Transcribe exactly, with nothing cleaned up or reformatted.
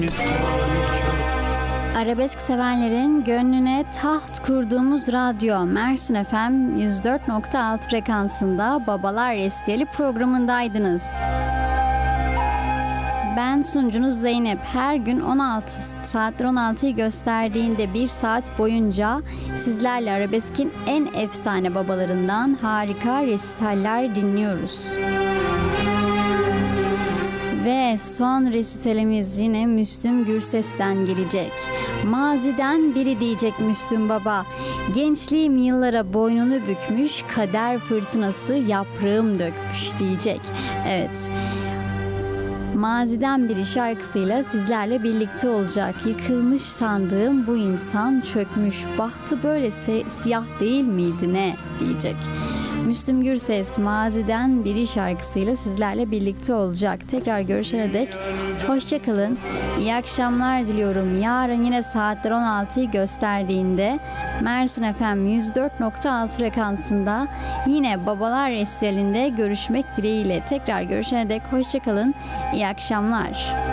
Arabesk sevenlerin gönlüne taht kurduğumuz radyo Mersin F M yüz dört nokta altı frekansında Babalar Restiyeli programındaydınız. Ben sunucunuz Zeynep. Her gün on altı saatler on altıyı gösterdiğinde bir saat boyunca sizlerle arabeskin en efsane babalarından harika resitaller dinliyoruz. Ve son resitalimiz yine Müslüm Gürses'ten gelecek. Maziden biri diyecek Müslüm Baba. Gençliğim yıllara boynunu bükmüş, kader fırtınası yaprağım dökmüş diyecek. Evet. Maziden biri şarkısıyla sizlerle birlikte olacak. Yıkılmış sandığım bu insan çökmüş. Bahtı böyle se- siyah değil miydi ne diyecek. Müslüm Gürses Maziden Biri şarkısıyla sizlerle birlikte olacak. Tekrar görüşene dek hoşça kalın. İyi akşamlar diliyorum. Yarın yine saatler on altıyı gösterdiğinde Mersin F M yüz dört nokta altı frekansında yine Babalar Restiyeli'nde görüşmek dileğiyle. Tekrar görüşene dek hoşça kalın. İyi akşamlar.